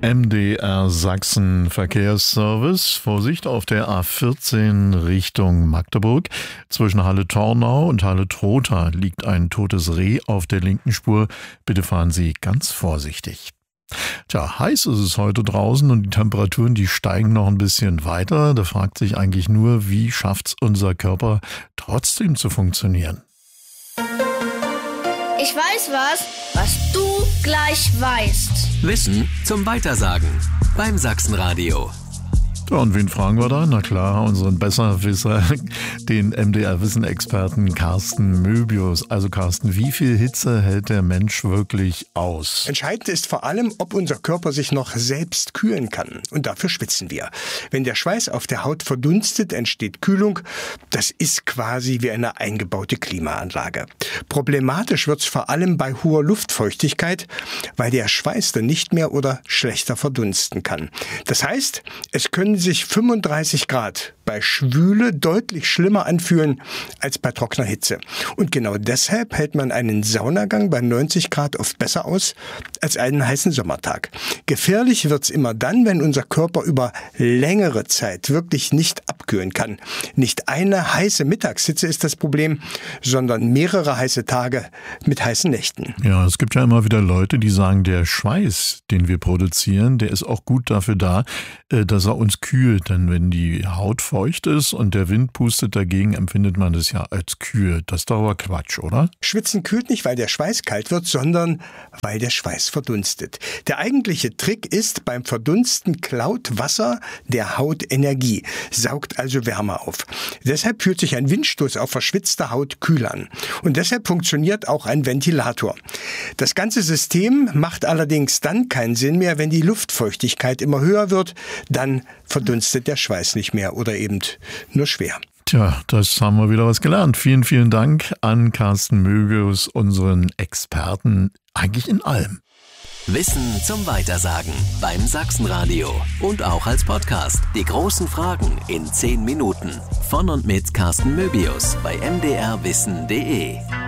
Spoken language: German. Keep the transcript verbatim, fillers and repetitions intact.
M D R Sachsen Verkehrsservice. Vorsicht auf der A vierzehn Richtung Magdeburg. Zwischen Halle-Tornau und Halle-Trotha liegt ein totes Reh auf der linken Spur. Bitte fahren Sie ganz vorsichtig. Tja, heiß ist es heute draußen und die Temperaturen, die steigen noch ein bisschen weiter. Da fragt sich eigentlich nur, wie schafft's unser Körper trotzdem zu funktionieren? Ich weiß was, was du gleich weißt. Wissen zum Weitersagen beim Sachsenradio. Ja, und wen fragen wir da? Na klar, unseren Besserwisser, den M D R-Wissen-Experten Carsten Möbius. Also Carsten, wie viel Hitze hält der Mensch wirklich aus? Entscheidend ist vor allem, ob unser Körper sich noch selbst kühlen kann. Und dafür schwitzen wir. Wenn der Schweiß auf der Haut verdunstet, entsteht Kühlung. Das ist quasi wie eine eingebaute Klimaanlage. Problematisch wird's vor allem bei hoher Luftfeuchtigkeit, weil der Schweiß dann nicht mehr oder schlechter verdunsten kann. Das heißt, es können sich fünfunddreißig Grad bei Schwüle deutlich schlimmer anfühlen als bei trockener Hitze. Und genau deshalb hält man einen Saunagang bei neunzig Grad oft besser aus als einen heißen Sommertag. Gefährlich wird's immer dann, wenn unser Körper über längere Zeit wirklich nicht abkühlen kann. Nicht eine heiße Mittagshitze ist das Problem, sondern mehrere heiße Tage mit heißen Nächten. Ja, es gibt ja immer wieder Leute, die sagen, der Schweiß, den wir produzieren, der ist auch gut dafür da, dass er uns kühlt. Denn wenn die Haut feucht ist und der Wind pustet dagegen, empfindet man das ja als kühl. Das ist doch aber Quatsch, oder? Schwitzen kühlt nicht, weil der Schweiß kalt wird, sondern weil der Schweiß verdunstet. Der eigentliche Trick ist, beim Verdunsten klaut Wasser der Haut Energie, saugt also Wärme auf. Deshalb fühlt sich ein Windstoß auf verschwitzte Haut kühl an. Und deshalb funktioniert auch ein Ventilator. Das ganze System macht allerdings dann keinen Sinn mehr, wenn die Luftfeuchtigkeit immer höher wird. Dann verdunstet der Schweiß nicht mehr oder eben nur schwer. Tja, das haben wir wieder was gelernt. Vielen, vielen Dank an Carsten Möbius, unseren Experten, eigentlich in allem. Wissen zum Weitersagen beim Sachsenradio und auch als Podcast. Die großen Fragen in zehn Minuten. Von und mit Carsten Möbius bei m d r wissen punkt d e.